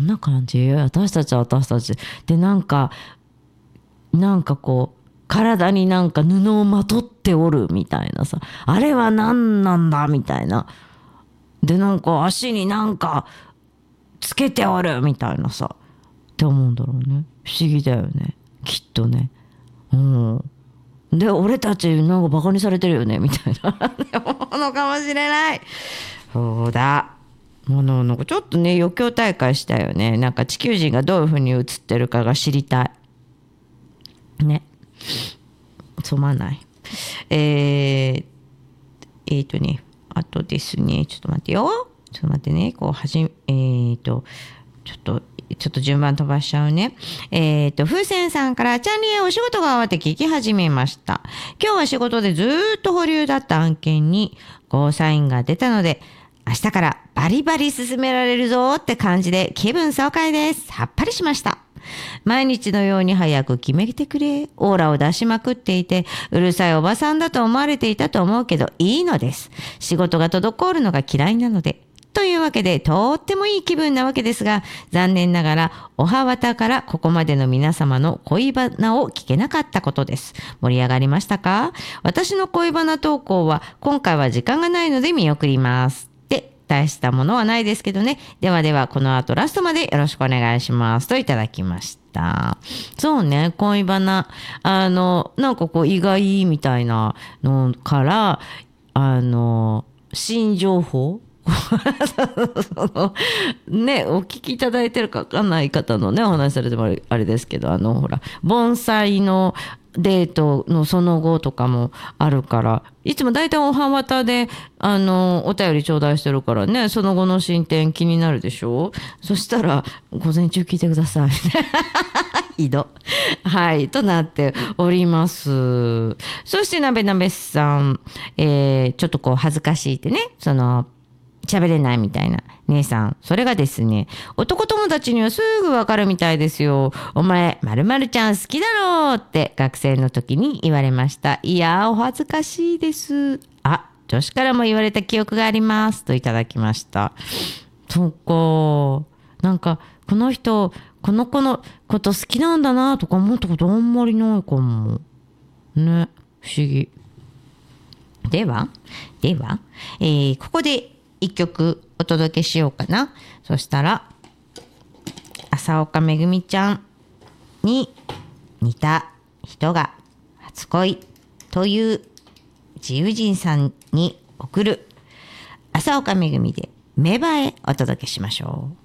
んな感じ、私たちは私たちで、なんかこう体になんか布をまとっておるみたいなさ、あれは何なんだみたいな。でなんか足になんかつけておるみたいなさって思うんだろうね。不思議だよね、きっとね。で俺たちなんかバカにされてるよねみたいな思うのかもしれない。そうだ、なんかちょっとね余興大会したよね。なんか地球人がどういう風に映ってるかが知りたいね。すまない。あとですね、ちょっと待ってよ。ちょっと待ってね。ちょっと順番飛ばしちゃうね。風船さんから、チャンリーお仕事が終わって聞き始めました。今日は仕事でずーっと保留だった案件にゴーサインが出たので、明日からバリバリ進められるぞって感じで気分爽快です。さっぱりしました。毎日のように早く決めてくれ、オーラを出しまくっていて、うるさいおばさんだと思われていたと思うけど、いいのです。仕事が滞るのが嫌いなので。というわけで、とってもいい気分なわけですが、残念ながら、おはわたからここまでの皆様の恋バナを聞けなかったことです。盛り上がりましたか？私の恋バナ投稿は、今回は時間がないので見送ります。大したものはないですけどね。ではでは、この後ラストまでよろしくお願いしますといただきました。そうね、恋バナなんかこう意外みたいなのから新情報ね、お聞きいただいてるか分かんない方のねお話されてもあれですけど、ほら盆栽のデートのその後とかもあるから、いつも大体おはわたでお便り頂戴してるからね、その後の進展気になるでしょ。そしたら午前中聞いてくださいひどはいとなっております。そしてなべなべさん、ちょっとこう恥ずかしいってね、喋れないみたいな姉さん、それがですね、男友達にはすぐわかるみたいですよ。お前〇〇ちゃん好きだろって学生の時に言われました。いやーお恥ずかしいです。あ、女子からも言われた記憶がありますといただきました。そっか、なんかこの人この子のこと好きなんだなとか思ったことあんまりないかもね。不思議。では、ここで一曲お届けしようかな。そしたら浅岡めぐみちゃんに似た人が初恋という自由人さんに送る浅岡めぐみで芽生えお届けしましょう。